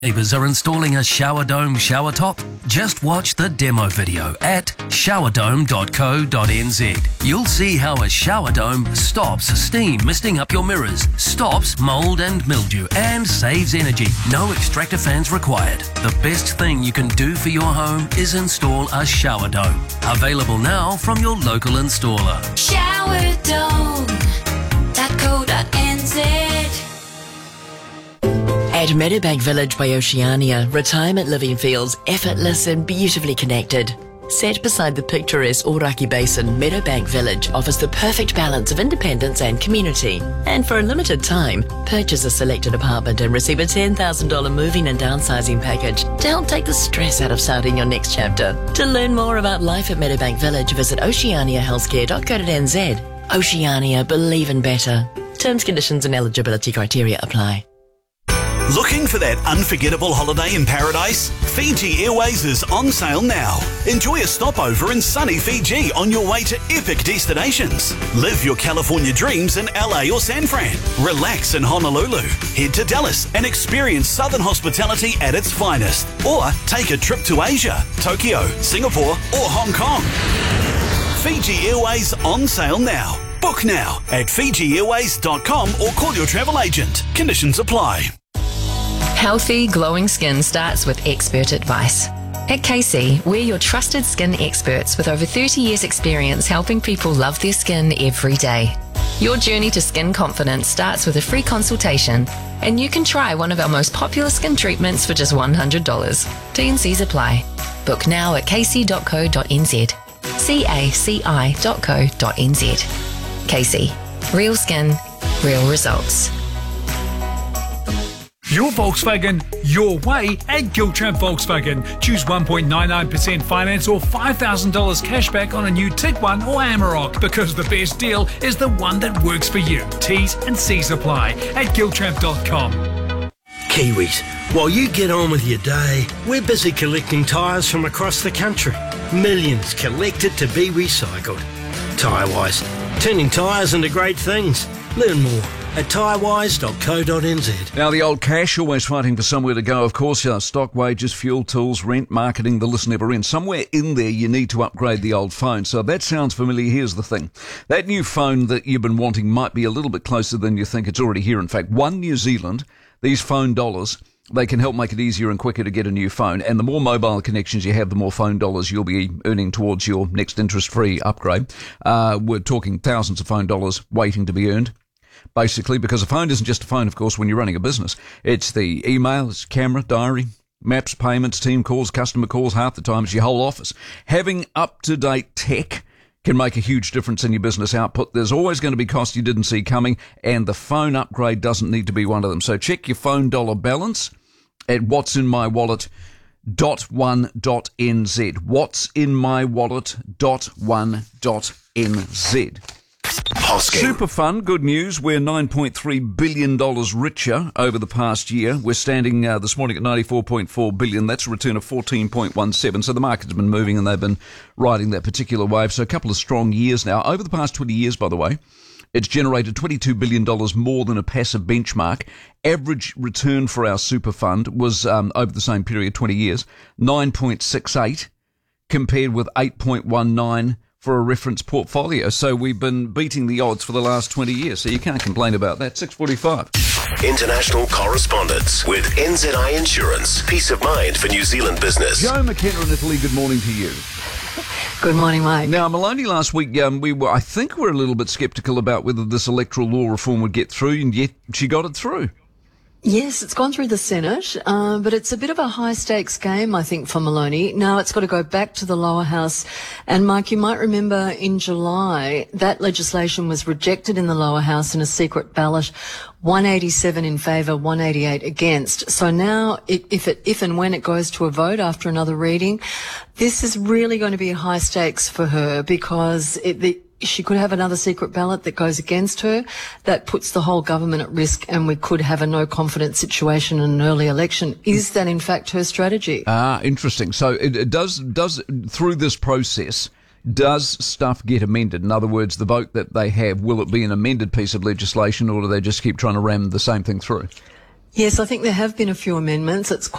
Neighbours are installing a shower dome shower top? Just watch the demo video at showerdome.co.nz. You'll see how a shower dome stops steam misting up your mirrors, stops mould and mildew, and saves energy. No extractor fans required. The best thing you can do for your home is install a shower dome. Available now from your local installer. Showerdome.co.nz. At Meadowbank Village by Oceania, retirement living feels effortless and beautifully connected. Set beside the picturesque Oraki Basin, Meadowbank Village offers the perfect balance of independence and community. And for a limited time, purchase a selected apartment and receive a $10,000 moving and downsizing package to help take the stress out of starting your next chapter. To learn more about life at Meadowbank Village, visit oceaniahealthcare.co.nz. Oceania, believe in better. Terms, conditions and eligibility criteria apply. Looking for that unforgettable holiday in paradise? Fiji Airways is on sale now. Enjoy a stopover in sunny Fiji on your way to epic destinations. Live your California dreams in LA or San Fran. Relax in Honolulu. Head to Dallas and experience Southern hospitality at its finest. Or take a trip to Asia, Tokyo, Singapore or Hong Kong. Fiji Airways on sale now. Book now at FijiAirways.com or call your travel agent. Conditions apply. Healthy, glowing skin starts with expert advice. At KC, we're your trusted skin experts with over 30 years experience helping people love their skin every day. Your journey to skin confidence starts with a free consultation, and you can try one of our most popular skin treatments for just $100. T&Cs apply. Book now at kc.co.nz. caci.co.nz. KC. Real skin, real results. Your Volkswagen, your way at Giltramp Volkswagen. Choose 1.99% finance or $5,000 cashback on a new Tiguan or Amarok, because the best deal is the one that works for you. T's and C's apply at Giltramp.com. Kiwis, while you get on with your day, we're busy collecting tyres from across the country. Millions collected to be recycled. Tyrewise, turning tyres into great things. Learn more at tyrewise.co.nz. Now, the old cash, always fighting for somewhere to go, of course. Stock, wages, fuel, tools, rent, marketing, the list never ends. Somewhere in there you need to upgrade the old phone. So if that sounds familiar, here's the thing. That new phone that you've been wanting might be a little bit closer than you think. It's already here. In fact, One New Zealand, these phone dollars, they can help make it easier and quicker to get a new phone. And the more mobile connections you have, the more phone dollars you'll be earning towards your next interest-free upgrade. We're talking thousands of phone dollars waiting to be earned. Basically, because a phone isn't just a phone, of course, when you're running a business. It's the email, it's camera, diary, maps, payments, team calls, customer calls. Half the time it's your whole office. Having up-to-date tech can make a huge difference in your business output. There's always going to be costs you didn't see coming, and the phone upgrade doesn't need to be one of them. So check your phone dollar balance at whatsinmywallet.one.nz. whatsinmywallet.one.nz. Super fun, good news. We're $9.3 billion richer over the past year. We're standing this morning at $94.4 billion. That's a return of 14.17. So the market's been moving and they've been riding that particular wave. So a couple of strong years now. Over the past 20 years, by the way, it's generated $22 billion more than a passive benchmark. Average return for our super fund was, over the same period, 20 years, 9.68 compared with 8.19 for a reference portfolio. So we've been beating the odds for the last 20 years. So you can't complain about that. 6:45. International correspondence with NZI Insurance. Peace of mind for New Zealand business. Joe McKenna in Italy, good morning to you. Good morning, Mike. Now, Maloney, last week, I think we were a little bit sceptical about whether this electoral law reform would get through, and yet she got it through. Yes, it's gone through the Senate, but it's a bit of a high-stakes game, I think, for Maloney. Now it's got to go back to the lower house. And, Mike, you might remember in July that legislation was rejected in the lower house in a secret ballot, 187 in favour, 188 against. So now, if and when it goes to a vote after another reading, this is really going to be high stakes for her, because she could have another secret ballot that goes against her. That puts the whole government at risk, and we could have a no-confidence situation in an early election. Is that, in fact, her strategy? Interesting. So it does through this process, does stuff get amended? In other words, the vote that they have, will it be an amended piece of legislation, or do they just keep trying to ram the same thing through? Yes, I think there have been a few amendments. It's